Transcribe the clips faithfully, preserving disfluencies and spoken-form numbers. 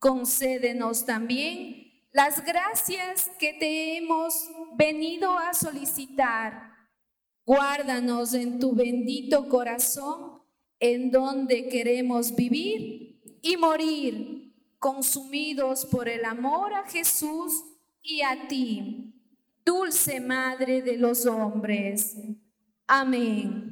concédenos también las gracias que te hemos venido a solicitar. Guárdanos en tu bendito corazón, en donde queremos vivir y morir, consumidos por el amor a Jesús y a ti, dulce Madre de los hombres. Amén.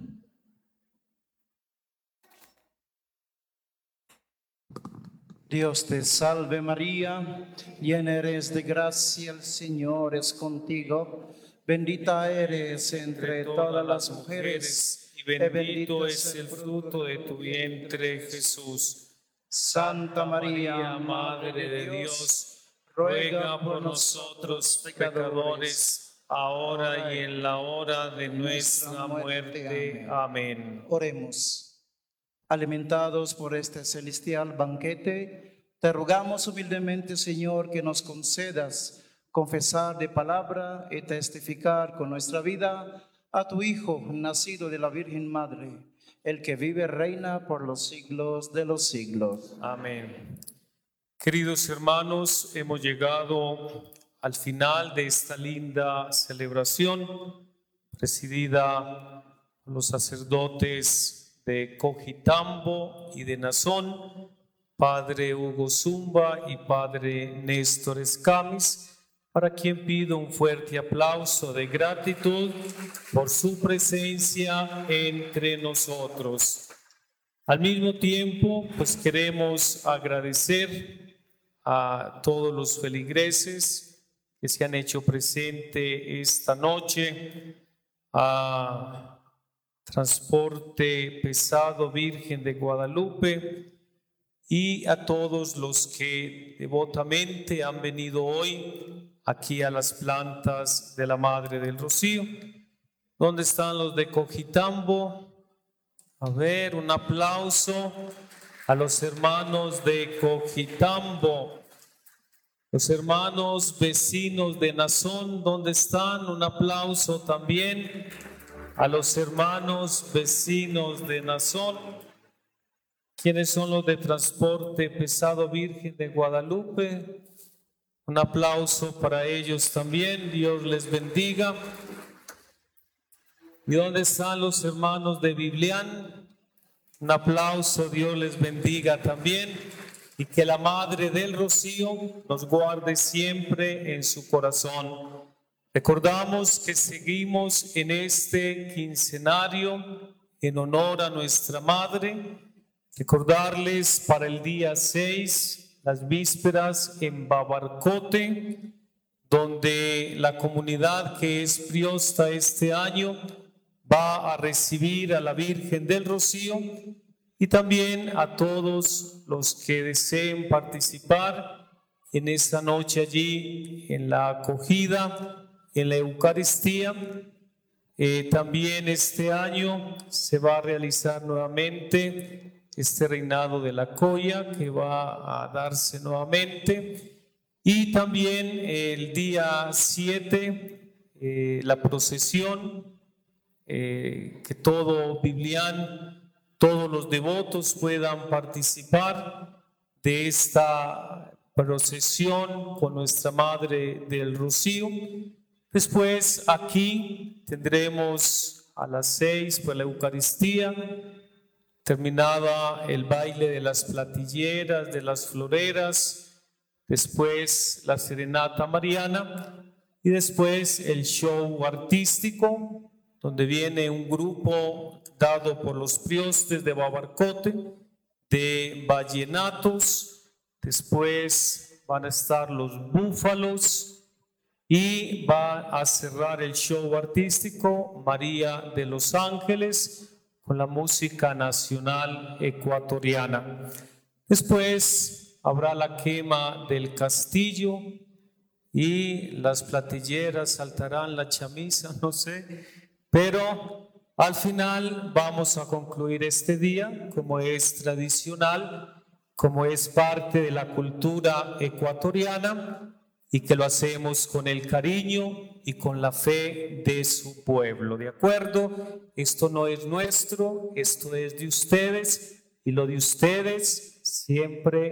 Dios te salve María, llena eres de gracia, el Señor es contigo. Bendita eres entre todas las mujeres, y bendito es el fruto de tu vientre, Jesús. Santa María, Madre de Dios, ruega por nosotros pecadores, ahora y en la hora de nuestra muerte. Amén. Oremos. Alimentados por este celestial banquete, te rogamos humildemente, Señor, que nos concedas confesar de palabra y testificar con nuestra vida a tu Hijo, nacido de la Virgen Madre, el que vive y reina por los siglos de los siglos. Amén. Queridos hermanos, hemos llegado al final de esta linda celebración, presidida por los sacerdotes de Cojitambo y de Nazón, Padre Hugo Zumba y Padre Néstor Escamis, para quien pido un fuerte aplauso de gratitud por su presencia entre nosotros. Al mismo tiempo, pues queremos agradecer a todos los feligreses que se han hecho presente esta noche, a Transporte Pesado Virgen de Guadalupe y a todos los que devotamente han venido hoy aquí a las plantas de la Madre del Rocío. ¿Dónde están los de Cojitambo? A ver, un aplauso a los hermanos de Cojitambo. Los hermanos vecinos de Nazón, ¿dónde están? Un aplauso también a los hermanos vecinos de Nazón. ¿Quiénes son los de Transporte Pesado Virgen de Guadalupe? Un aplauso para ellos también, Dios les bendiga. ¿Y dónde están los hermanos de Biblián? Un aplauso, Dios les bendiga también. Y que la Madre del Rocío nos guarde siempre en su corazón. Recordamos que seguimos en este quincenario en honor a nuestra Madre. Recordarles para el día seis, las vísperas en Babarcote, donde la comunidad que es priosta este año va a recibir a la Virgen del Rocío y también a todos los que deseen participar en esta noche allí en la acogida, en la Eucaristía. Eh, también este año se va a realizar nuevamente este reinado de la Colla que va a darse nuevamente, y también el día siete eh, la procesión, eh, que todo Biblián, todos los devotos puedan participar de esta procesión con nuestra Madre del Rocío. Después aquí tendremos a las seis pues la Eucaristía, terminada el baile de las platilleras, de las floreras, después la serenata mariana y después el show artístico, donde viene un grupo dado por los priostes de Babarcote de vallenatos. Después van a estar los búfalos y va a cerrar el show artístico María de los Ángeles con la música nacional ecuatoriana. Después habrá la quema del castillo y las platilleras saltarán la chamisa, no sé, pero al final vamos a concluir este día como es tradicional, como es parte de la cultura ecuatoriana, y que lo hacemos con el cariño y con la fe de su pueblo. ¿De acuerdo? Esto no es nuestro, esto es de ustedes, y lo de ustedes siempre